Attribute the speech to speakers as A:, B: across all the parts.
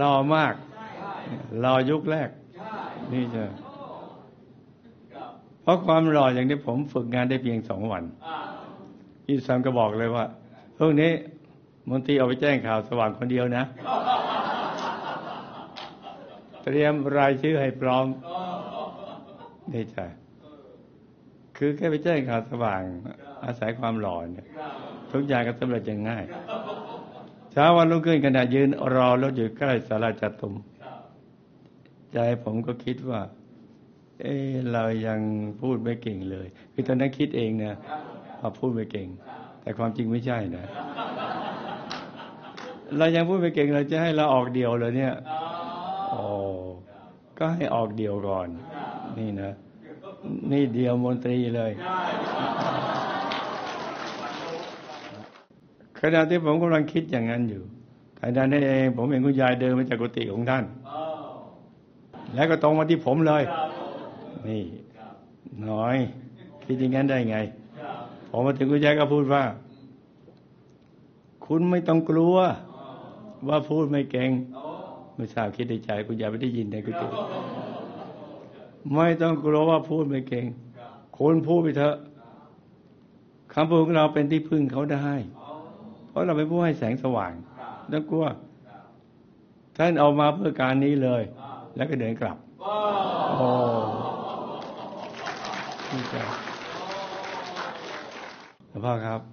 A: รอมากรอยุคแรกนี่เจอเพราะความรออย่างนี้ผมฝึกงานได้เพียง2 วันพี่ซัมก็บอกเลยว่าพรุ่งนี้มนตรีเอาไปแจ้งข่าวสว่างคนเดียวนะเตรียมรายชื่อให้พร้อมนี่ใช่คือแค่ไปแจ้งข่าวสว่างอาศัยความหล่อเนี่ยทุกอย่างก็สำเร็จอย่างง่ายเช้าวันรุ่งขึ้นขณะยืนรอรถอยู่ใกล้ศาลาจัตุมใจผมก็คิดว่าเรายังพูดไม่เก่งเลยคือตอนนั้นคิดเองนะว่าพูดไม่เก่งแต่ความจริงไม่ใช่นะเรายังพูดไม่เก่งเราจะให้เราออกเดี่ยวเลยเนี่ยก็ให้ออกเดี่ยวก่อนนี่นะนี่เดี่ยวมนตรีเลยขณะที่ผมกำลังคิดอย่างนั้นอยู่ขณะนั้นเองผมเห็นคุณยายเดินมาจากกุฏิของท่านแล้วก็ตรงมาที่ผมเลยนี่น้อยคิดอย่างนั้นได้ไงพอมาถึงคุณยายก็พูดว่าคุณไม่ต้องกลัวว่าพูดไม่เก่งไม่ทราบคิดในใจคุณยายไม่ได้ยินในกุฏิไม่ต้องกลัวว่าพูดไม่เก่งคุณพูดไปเถอะคำพูดของเราเป็นที่พึ่งเขาได้เพราะเราเป็นผู้ให้แสงสว่างไม่ต้องกลัวท่านเอามาเพื่อการนี้เลยแล้วก็เดินกลับโอ้นี่จ้ะหลวงพ่อครับ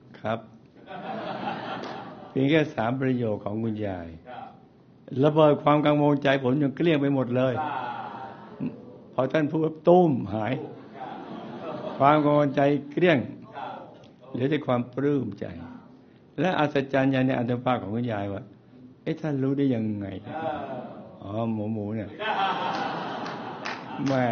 A: เพียงแค่3 ประโยคของคุณยายระเบิดความกังวลใจผมจนเกลี้ยงไปหมดเลยพอท่านพูดตุ้มหายความกังวลใจเกลี้ยงเหลือแต่ความปลื้มใจและอัศจรรย์ในอัตภาพของคุณยายว่าท่านรู้ได้ยังไงหมูเนี่ยแม่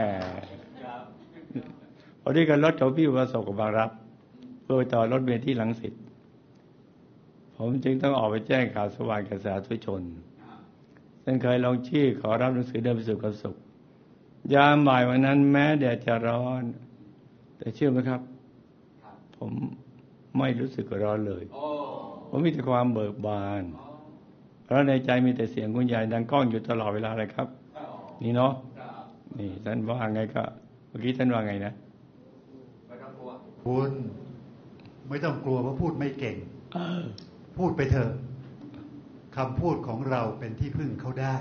A: พอดีกันรถของพี่ประสบกับบางรักเพื่อไปต่อรถเมล์ที่รังสิตผมจึงต้องออกไปแจ้งข่าวสว่างแก่สาธุชนท่านเคยลงชื่อขอรับหนังสือเดินไปสู่ความสุขยามบ่ายวันนั้นแม้แดดจะร้อนแต่เชื่อไหมครับผมไม่รู้สึกร้อนเลยผมมีแต่ความเบิกบานเพราะในใจมีแต่เสียงคุณยายดังก้องอยู่ตลอดเวลาเลยครับนี่เนาะนี่ท่านว่าไงก็เมื่อกี้ท่านว่าไงนะ
B: คุณไม่ต้องกลัวว่าพูดไม่เก่งพูดไปเถอะคำพูดของเราเป็นที่พึ่งเขาได้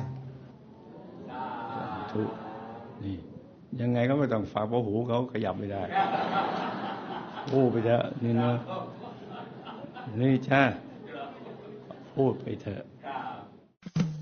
A: ถูกนี่ยังไงก็ไม่ต้องฝากเพราะหูเขาขยับไม่ได้พูดไปเถอะนี่นะนี่จ้าพูดไปเถอะ